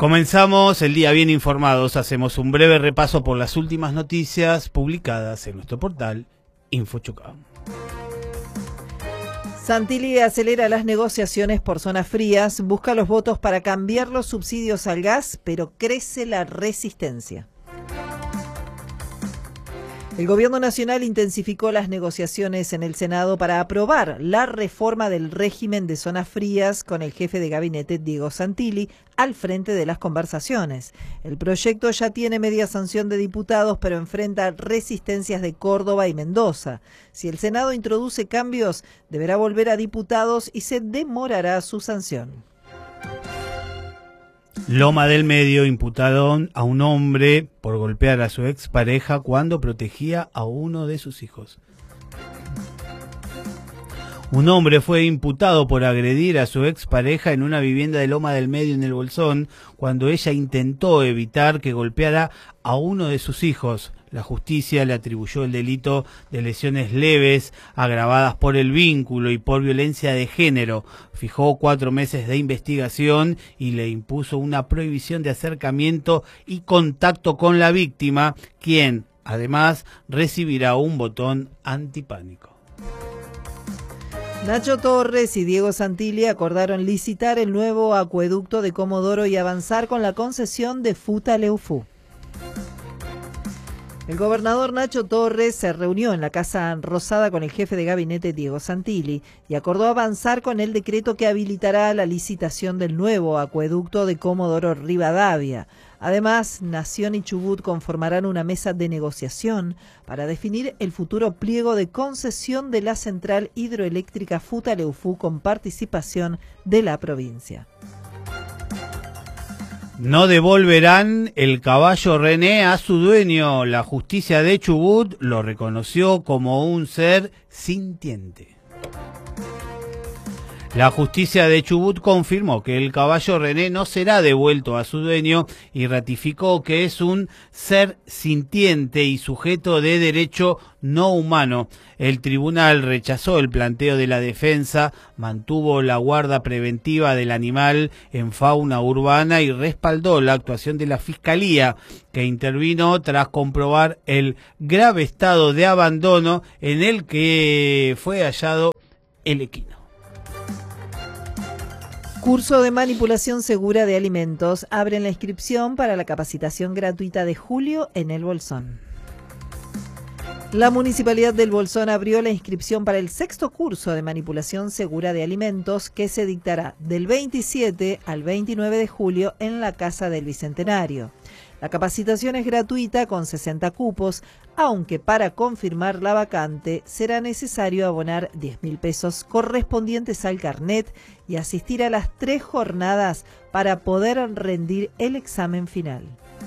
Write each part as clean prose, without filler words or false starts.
Comenzamos el día bien informados, hacemos un breve repaso por las últimas noticias publicadas en nuestro portal InfoChucam. Santilli acelera las negociaciones por zonas frías, busca los votos para cambiar los subsidios al gas, pero crece la resistencia. El Gobierno Nacional intensificó las negociaciones en el Senado para aprobar la reforma del régimen de zonas frías con el jefe de gabinete Diego Santilli al frente de las conversaciones. El proyecto ya tiene media sanción de diputados, pero enfrenta resistencias de Córdoba y Mendoza. Si el Senado introduce cambios, deberá volver a diputados y se demorará su sanción. Loma del Medio, imputado a un hombre por golpear a su expareja cuando protegía a uno de sus hijos. Un hombre fue imputado por agredir a su expareja en una vivienda de Loma del Medio en el Bolsón cuando ella intentó evitar que golpeara a uno de sus hijos. La justicia le atribuyó el delito de lesiones leves agravadas por el vínculo y por violencia de género. Fijó 4 meses de investigación y le impuso una prohibición de acercamiento y contacto con la víctima, quien además recibirá un botón antipánico. Nacho Torres y Diego Santilli acordaron licitar el nuevo acueducto de Comodoro y avanzar con la concesión de Futaleufú. El gobernador Nacho Torres se reunió en la Casa Rosada con el jefe de gabinete Diego Santilli y acordó avanzar con el decreto que habilitará la licitación del nuevo acueducto de Comodoro Rivadavia. Además, Nación y Chubut conformarán una mesa de negociación para definir el futuro pliego de concesión de la central hidroeléctrica Futaleufú con participación de la provincia. No devolverán el caballo René a su dueño. La justicia de Chubut lo reconoció como un ser sintiente. La justicia de Chubut confirmó que el caballo René no será devuelto a su dueño y ratificó que es un ser sintiente y sujeto de derecho no humano. El tribunal rechazó el planteo de la defensa, mantuvo la guarda preventiva del animal en fauna urbana y respaldó la actuación de la Fiscalía, que intervino tras comprobar el grave estado de abandono en el que fue hallado el equino. Curso de manipulación segura de alimentos. Abren la inscripción para la capacitación gratuita de julio en el Bolsón. La Municipalidad del Bolsón abrió la inscripción para el 6º curso de manipulación segura de alimentos que se dictará del 27 al 29 de julio en la Casa del Bicentenario. La capacitación es gratuita con 60 cupos, aunque para confirmar la vacante será necesario abonar 10.000 pesos correspondientes al carnet y asistir a las 3 jornadas para poder rendir el examen final.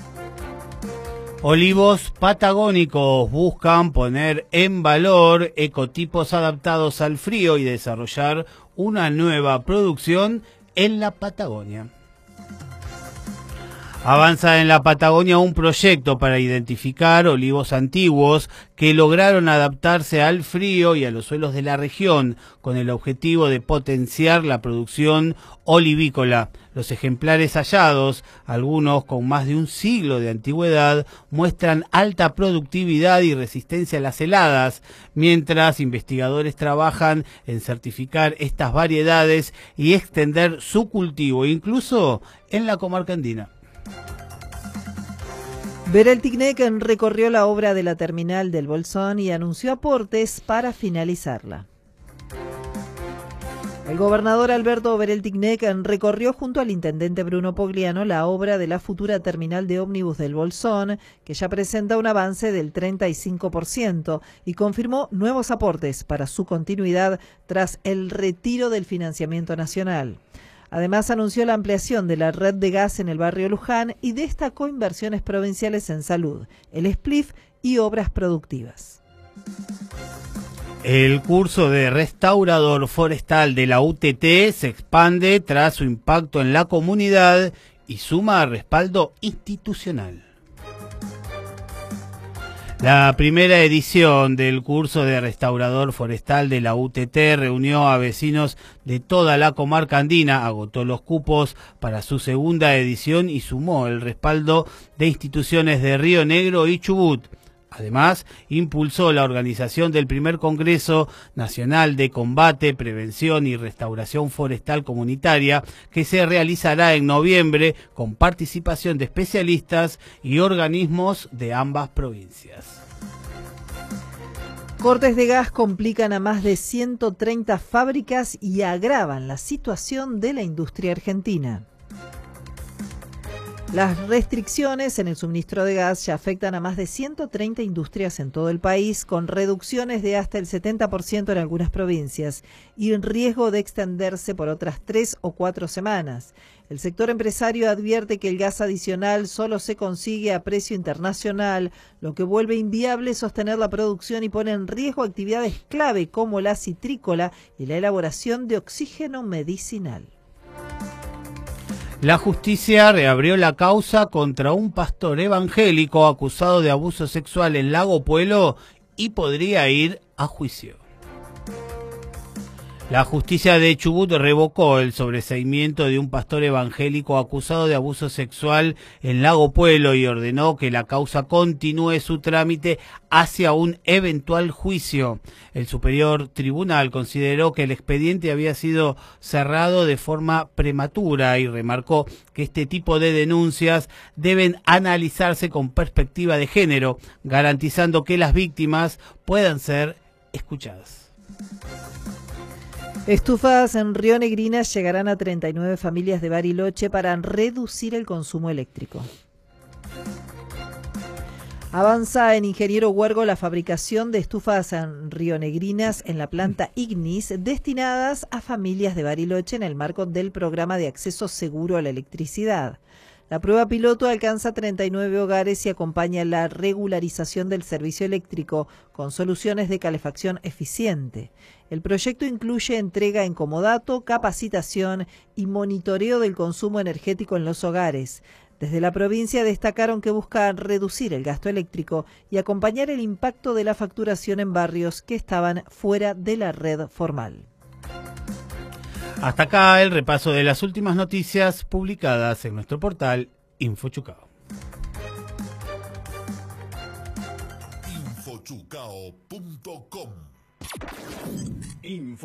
Olivos patagónicos buscan poner en valor ecotipos adaptados al frío y desarrollar una nueva producción en la Patagonia. Avanza en la Patagonia un proyecto para identificar olivos antiguos que lograron adaptarse al frío y a los suelos de la región, con el objetivo de potenciar la producción olivícola. Los ejemplares hallados, algunos con más de un siglo de antigüedad, muestran alta productividad y resistencia a las heladas, mientras investigadores trabajan en certificar estas variedades y extender su cultivo, incluso en la comarca andina. Berel Ticnec recorrió la obra de la terminal del Bolsón y anunció aportes para finalizarla. El gobernador Alberto Berel Ticnec recorrió junto al intendente Bruno Pogliano la obra de la futura terminal de ómnibus del Bolsón, que ya presenta un avance del 35%, y confirmó nuevos aportes para su continuidad tras el retiro del financiamiento nacional. Además, anunció la ampliación de la red de gas en el barrio Luján y destacó inversiones provinciales en salud, el SPLIF y obras productivas. El curso de restaurador forestal de la UTT se expande tras su impacto en la comunidad y suma respaldo institucional. La primera edición del curso de restaurador forestal de la UTT reunió a vecinos de toda la comarca andina, agotó los cupos para su segunda edición y sumó el respaldo de instituciones de Río Negro y Chubut. Además, impulsó la organización del primer Congreso Nacional de Combate, Prevención y Restauración Forestal Comunitaria, que se realizará en noviembre con participación de especialistas y organismos de ambas provincias. Cortes de gas complican a más de 130 fábricas y agravan la situación de la industria argentina. Las restricciones en el suministro de gas ya afectan a más de 130 industrias en todo el país, con reducciones de hasta el 70% en algunas provincias y en riesgo de extenderse por otras 3 o 4 semanas. El sector empresario advierte que el gas adicional solo se consigue a precio internacional, lo que vuelve inviable sostener la producción y pone en riesgo actividades clave como la citrícola y la elaboración de oxígeno medicinal. La justicia reabrió la causa contra un pastor evangélico acusado de abuso sexual en Lago Puelo y podría ir a juicio. La justicia de Chubut revocó el sobreseimiento de un pastor evangélico acusado de abuso sexual en Lago Puelo y ordenó que la causa continúe su trámite hacia un eventual juicio. El Superior Tribunal consideró que el expediente había sido cerrado de forma prematura y remarcó que este tipo de denuncias deben analizarse con perspectiva de género, garantizando que las víctimas puedan ser escuchadas. Estufas en Río Negrinas llegarán a 39 familias de Bariloche para reducir el consumo eléctrico. Avanza en Ingeniero Huergo la fabricación de estufas en Río Negrinas en la planta Ignis destinadas a familias de Bariloche en el marco del programa de acceso seguro a la electricidad. La prueba piloto alcanza 39 hogares y acompaña la regularización del servicio eléctrico con soluciones de calefacción eficiente. El proyecto incluye entrega en comodato, capacitación y monitoreo del consumo energético en los hogares. Desde la provincia destacaron que buscan reducir el gasto eléctrico y acompañar el impacto de la facturación en barrios que estaban fuera de la red formal. Hasta acá el repaso de las últimas noticias publicadas en nuestro portal InfoChucao. Infochucao.com